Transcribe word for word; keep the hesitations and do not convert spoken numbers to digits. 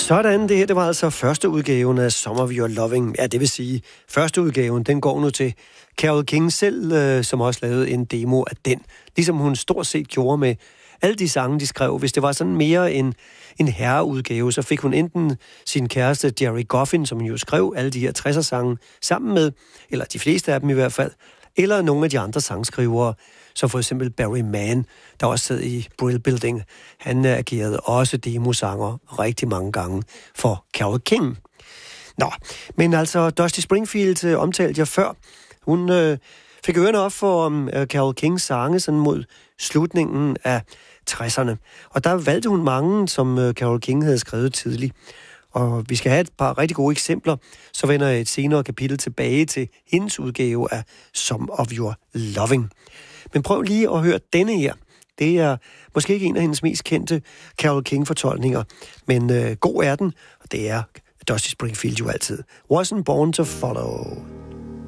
Sådan, det her, det var altså første udgaven af Some of Your Loving. Ja, det vil sige, første udgaven, den går nu til Carole King selv, øh, som også lavede en demo af den. Ligesom hun stort set gjorde med alle de sange, de skrev. Hvis det var sådan mere en, en herreudgave, så fik hun enten sin kæreste Jerry Goffin, som jo skrev alle de her tresser-sange sammen med, eller de fleste af dem i hvert fald, eller nogle af de andre sangskrivere, som for eksempel Barry Mann, der også sad i Brill Building. Han agerede også demosanger rigtig mange gange for Carole King. Nå, men altså Dusty Springfield øh, omtalte jeg før. Hun øh, fik ørerne op for um, øh, Carole Kings sange sådan mod slutningen af tresserne. Og der valgte hun mange, som øh, Carole King havde skrevet tidligt. Og vi skal have et par rigtig gode eksempler, så vender jeg et senere kapitel tilbage til hendes udgave af Some of Your Loving. Men prøv lige at høre denne her. Det er måske ikke en af hendes mest kendte Carole King-fortolkninger, men øh, god er den, og det er Dusty Springfield jo altid. Wasn't Born to Follow.